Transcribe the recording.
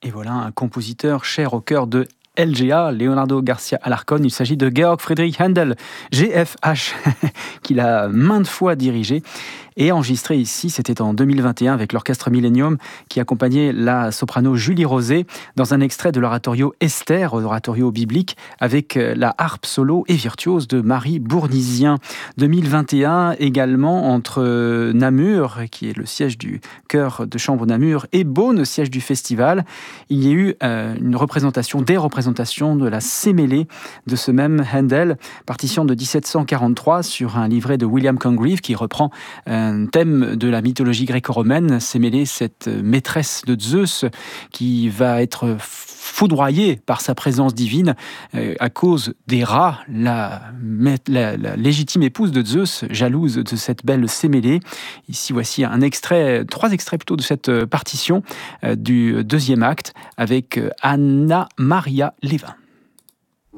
Et voilà un compositeur cher au cœur de LGA, Leonardo Garcia Alarcón. Il s'agit de Georg Friedrich Händel, GFH, qu'il a maintes fois dirigé et enregistré ici. C'était en 2021 avec l'orchestre Millennium qui accompagnait la soprano Julie Rosé dans un extrait de l'oratorio Esther, oratorio biblique, avec la harpe solo et virtuose de Marie Bournisien. 2021 également entre Namur, qui est le siège du chœur de chambre Namur, et Beaune, siège du festival. Il y a eu des représentations de la Sémélé de ce même Händel, partition de 1743 sur un livret de William Congreve qui reprend un thème de la mythologie gréco-romaine. Sémélé, cette maîtresse de Zeus qui va être foudroyée par sa présence divine à cause des rats, la légitime épouse de Zeus, jalouse de cette belle Sémélé. Ici, voici trois extraits plutôt de cette partition du deuxième acte avec Anna Maria Levin.